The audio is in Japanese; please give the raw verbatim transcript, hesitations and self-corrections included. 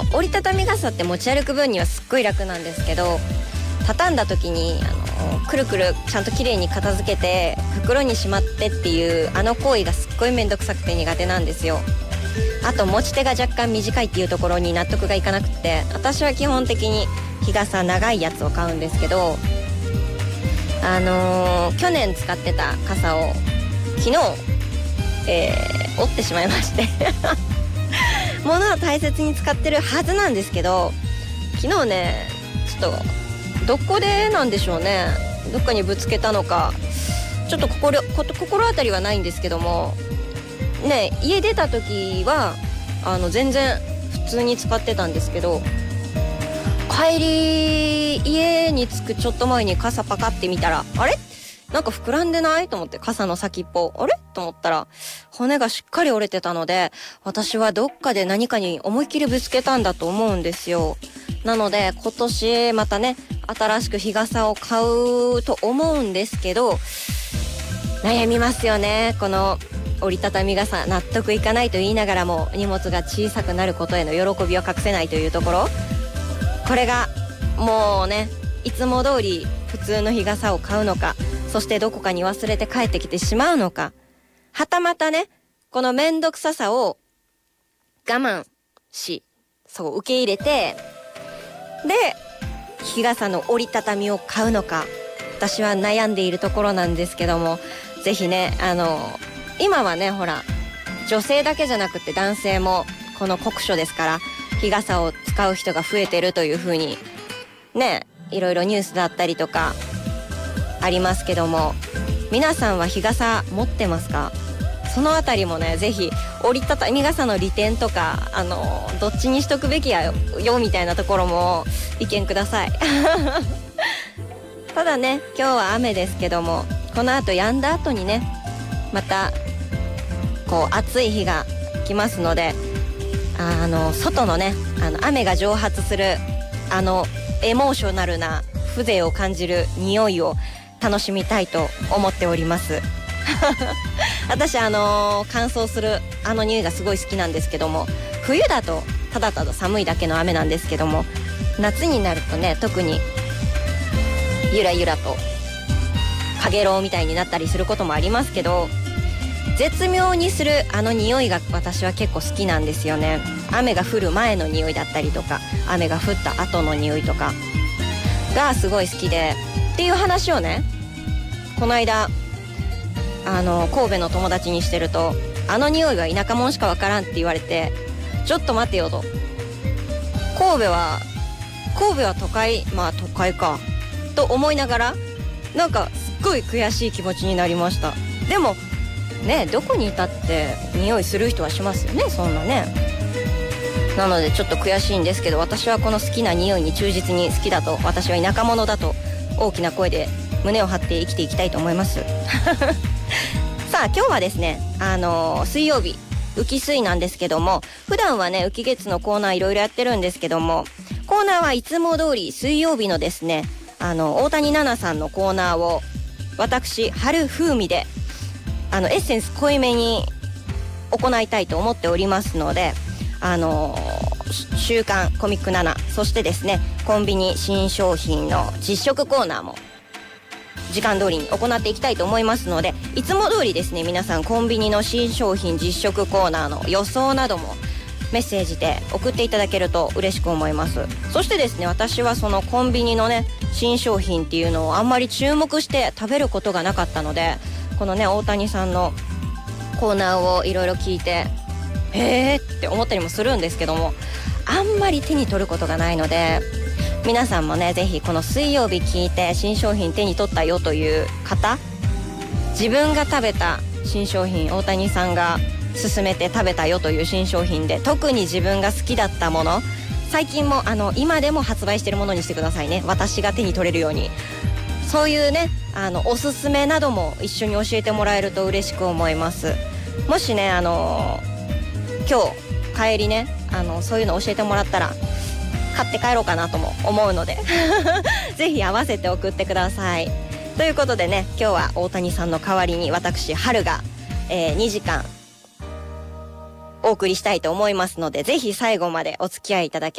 折りたたみ傘って持ち歩く分にはすっごい楽なんですけど、畳んだ時にあのくるくるちゃんと綺麗に片付けて袋にしまってっていうあの行為がすっごいめんどくさくて苦手なんですよ。あと持ち手が若干短いっていうところに納得がいかなくて、私は基本的に日傘長いやつを買うんですけど、あのー、去年使ってた傘を昨日、えー、折ってしまいまして物は大切に使ってるはずなんですけど、昨日ねちょっとどこでなんでしょうね、どっかにぶつけたのかちょっと心、心当たりはないんですけどもね、家出た時はあの全然普通に使ってたんですけど、帰り家に着くちょっと前に傘パカって見たら、あれなんか膨らんでないと思って、傘の先っぽあれと思ったら骨がしっかり折れてたので、私はどっかで何かに思いっきりぶつけたんだと思うんですよ。なので今年またね新しく日傘を買うと思うんですけど、悩みますよね。この折りたたみ傘納得いかないと言いながらも荷物が小さくなることへの喜びを隠せないというところ、これがもうねいつも通り普通の日傘を買うのか、そしてどこかに忘れて帰ってきてしまうのか、はたまたねこのめんどくささを我慢し、そう受け入れて、で日傘の折りたたみを買うのか、私は悩んでいるところなんですけども、ぜひねあの今はねほら女性だけじゃなくて男性もこの酷暑ですから日傘を使う人が増えてるという風にねいろいろニュースだったりとかありますけども、皆さんは日傘持ってますか？そのあたりもねぜひ折りたたみ傘の利点とかあのどっちにしとくべきやよみたいなところも意見くださいただね今日は雨ですけども、この後止んだ後にねまたこう暑い日が来ますので、あの外のねあの雨が蒸発するあのエモーショナルな風情を感じる匂いを楽しみたいと思っております私あのー、乾燥するあの匂いがすごい好きなんですけども、冬だとただただ寒いだけの雨なんですけども、夏になるとね特にゆらゆらとかげろうみたいになったりすることもありますけど、絶妙にするあの匂いが私は結構好きなんですよね。雨が降る前の匂いだったりとか雨が降った後の匂いとかがすごい好きでっていう話をねこの間あの神戸の友達にしてると、あの匂いは田舎もんしかわからんって言われて、ちょっと待てよと、神戸は神戸は都会、まあ都会かと思いながらなんかすっごい悔しい気持ちになりました。でもねどこにいたって匂いする人はしますよね、そんなね。なのでちょっと悔しいんですけど、私はこの好きな匂いに忠実に好きだと、私は田舎者だと大きな声で胸を張って生きていきたいと思いますさあ今日はですねあのー、水曜日浮き水なんですけども、普段はね浮き月のコーナーいろいろやってるんですけども、コーナーはいつも通り水曜日のですねあの大谷奈々さんのコーナーを私春風味であのエッセンス濃いめに行いたいと思っておりますので、あのー、週刊コミックなな、そしてですねコンビニ新商品の実食コーナーも時間通りに行っていきたいと思いますので、いつも通りですね皆さんコンビニの新商品実食コーナーの予想などもメッセージで送っていただけると嬉しく思います。そしてですね私はそのコンビニのね新商品っていうのをあんまり注目して食べることがなかったので、このね大谷さんのコーナーをいろいろ聞いてへーって思ったりもするんですけども、あんまり手に取ることがないので、皆さんもねぜひこの水曜日聞いて新商品手に取ったよという方、自分が食べた新商品、大谷さんが勧めて食べたよという新商品で特に自分が好きだったもの、最近もあの今でも発売してるものにしてくださいね、私が手に取れるように。そういうねあのおすすめなども一緒に教えてもらえると嬉しく思います。もしねあの今日帰りねあのそういうの教えてもらったら買って帰ろうかなとも思うのでぜひ合わせて送ってください。ということでね今日は大谷さんの代わりに私春が、えー、にじかんお送りしたいと思いますので、ぜひ最後までお付き合いいただけ